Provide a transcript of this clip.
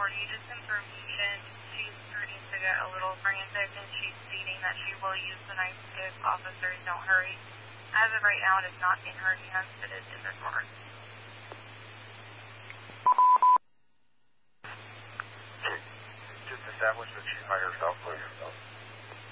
40, just information. She's starting to get a little frantic, and she's stating that she will use the knife if officers don't hurry. As of right now, it is not in her hands, it is in the drawer. Just establish that she's by herself, please.